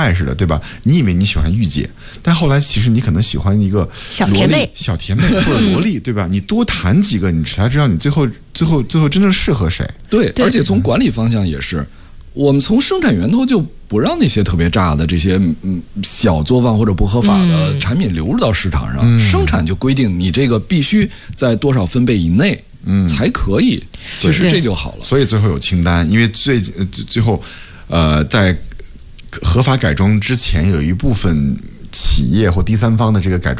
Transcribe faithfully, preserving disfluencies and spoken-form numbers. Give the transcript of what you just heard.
爱似的，对吧？你以为你喜欢御姐，但后来其实你可能喜欢一个小甜妹、 小甜妹或者萝莉，对吧？你多谈几个，你才知道你最后最后最后真正适合谁。 对，而且从管理方向也是，我们从生产源头就不让那些特别炸的这些嗯小作坊或者不合法的产品流入到市场上，嗯、生产就规定你这个必须在多少分贝以内。嗯，才可以。其实这就好了。 所以最后有清单，因为最最最后，呃，在合法改装之前，有一部分企业或第三方的这个改装。